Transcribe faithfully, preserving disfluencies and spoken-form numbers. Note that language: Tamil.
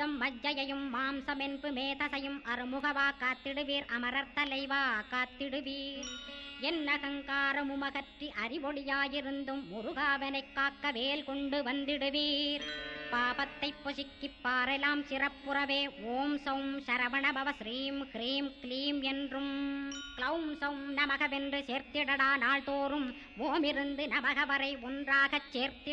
அமுதம் மஜ்ஜையும் மாம்சமென்பு மேதசையும் அருமுகவா காத்திடுவீர் அமரர் தலைவா காத்திடுவீர். என் அகங்காரமுமகற்றி அறிவொளியாயிருந்தும் முருகாவனைக் காக்க வேல் கொண்டு வந்திடுவீர். பாபத்தை பொசுக்கிப் பாரெலாம் சிறப்புறவே ஓம் சௌம் சரவணபவ ஸ்ரீம் ஹ்ரீம் க்ளீம் என்றும் க்ளௌம் சௌம் நமகவென்று சேர்த்திடடா நாள்தோறும் ஓமிருந்து நமக வரை ஒன்றாகச் சேர்த்தி